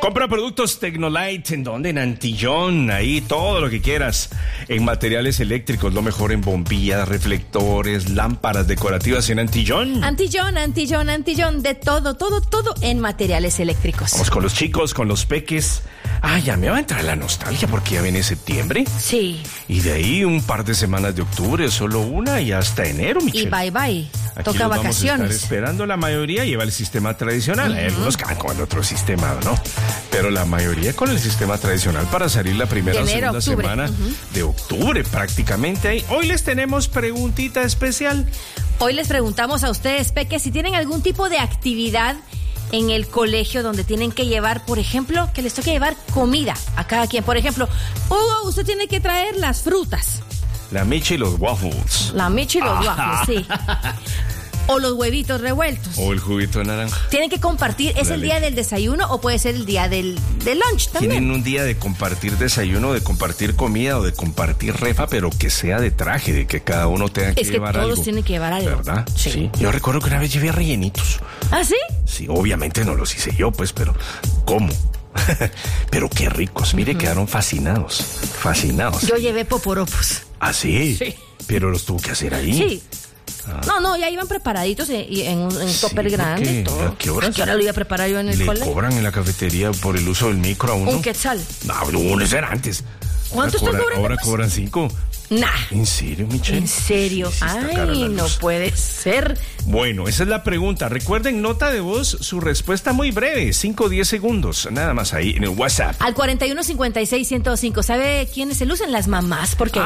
Compra productos Tecnolite. ¿En dónde? En Antillón. Ahí todo lo que quieras. En materiales eléctricos, lo mejor en bombillas, reflectores, lámparas decorativas en Antillón. Antillón. De todo en materiales eléctricos. Vamos con los chicos, con los peques. Ya me va a entrar la nostalgia porque ya viene septiembre. Sí. Y de ahí un par de semanas de octubre, solo una y hasta enero, Michelle. Y bye. Aquí Toca los vacaciones. Vamos a estar esperando. La mayoría lleva el sistema tradicional. Hay algunos que van con el otro sistema, ¿no? Pero la mayoría con el sistema tradicional para salir la primera o segunda semana de octubre prácticamente ahí. Hoy les tenemos preguntita especial. Hoy les preguntamos a ustedes, peques, si tienen algún tipo de actividad en el colegio donde tienen que llevar, por ejemplo, que les toque llevar comida a cada quien. Por ejemplo, Hugo, usted tiene que traer las frutas. La Michi y los waffles. Sí. O los huevitos revueltos. O el juguito de naranja. Tienen que compartir, ¿es el día del desayuno o puede ser el día del lunch también? Tienen un día de compartir desayuno, de compartir comida o de compartir refa, pero que sea de traje, de que cada uno tenga que llevar algo. Es que todos tienen que llevar algo. ¿Verdad? Sí. Yo recuerdo que una vez llevé rellenitos. ¿Ah, sí? Sí, obviamente no los hice yo, pues, pero ¿cómo? Pero qué ricos, mire, quedaron fascinados. Yo llevé poporopos. ¿Ah, sí? Sí. Pero los tuvo que hacer ahí. Sí. No, ya iban preparaditos en un topper grande. Todo. ¿A qué horas? ¿A qué hora lo iba a preparar yo en el colegio? ¿Le cobran en la cafetería por el uso del micro a uno? Un quetzal. No, uno era antes. ¿Cuánto están cobrando? Ahora cobran 5. Nah. ¿En serio, Michelle? ¿En serio? Sí, ay, no puede ser. Bueno, esa es la pregunta. Recuerden, nota de voz, su respuesta muy breve, 5 o 10 segundos, nada más ahí en el WhatsApp. Al 4156-105. ¿Sabe quiénes se lucen? Las mamás, porque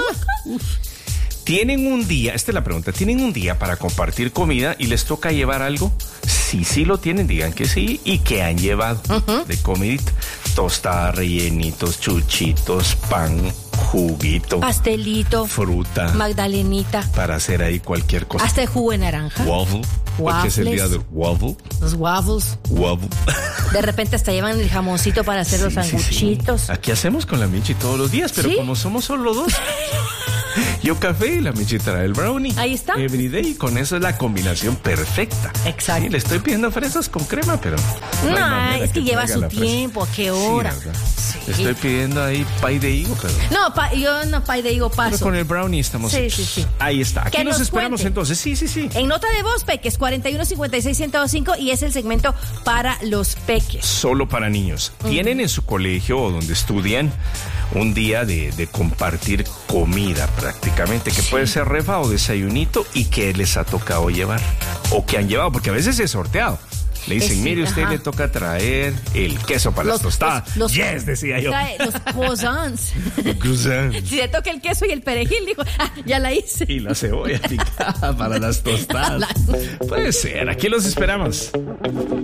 ¿Tienen un día, esta es la pregunta, ¿tienen un día para compartir comida y les toca llevar algo? Sí lo tienen, digan que sí. ¿Y qué han llevado de comidita? Tostadas, rellenitos, chuchitos, pan, juguito, pastelito, fruta, magdalenita, para hacer ahí cualquier cosa. hasta el jugo de naranja. Waffle. ¿Cuál es el día del waffle? Los waffles. Waffle. De repente hasta llevan el jamoncito para hacer los sanguchitos. Sí. Aquí hacemos con la Michi todos los días, pero como somos solo dos. Yo café y la Michi trae el brownie. Ahí está. Everyday, y con eso es la combinación perfecta. Exacto. Sí, le estoy pidiendo fresas con crema, pero no es que lleva su tiempo. ¿A qué hora? Sí, le estoy pidiendo ahí pay de higo, pero yo no pay de higo paso. Pero con el brownie estamos. Sí. Ahí está. Aquí nos esperamos entonces. Sí. En nota de voz, peques, 4156-105, y es el segmento para los peques. Solo para niños. ¿Tienen en su colegio o donde estudian un día de compartir comida prácticamente, que puede ser refa o desayunito, y que les ha tocado llevar o que han llevado, porque a veces es sorteado? Le dicen, mire, usted le toca traer el queso para las tostadas. Decía yo. Trae los croissants. Croissants. Si le toca el queso y el perejil, dijo, ya la hice. Y la cebolla picada para las tostadas. Puede ser, aquí los esperamos.